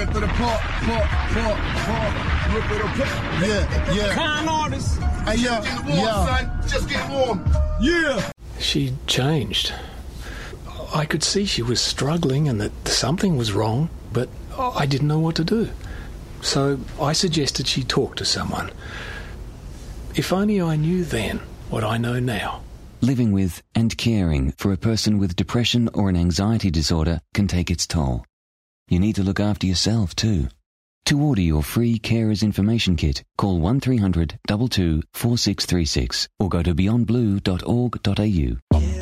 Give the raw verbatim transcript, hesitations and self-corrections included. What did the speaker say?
Ready for the pop, pop, pop, pop. Rip it up. Yeah, yeah. Con artist. Hey, yeah, Just getting warm, yeah. son. Just getting warm. Yeah. She changed. I could see she was struggling and that something was wrong, but I didn't know what to do. So I suggested she talk to someone. If only I knew then what I know now. Living with and caring for a person with depression or an anxiety disorder can take its toll. You need to look after yourself too. To order your free Carers Information Kit, call one three hundred two two four six three six or go to beyond blue dot org dot a u.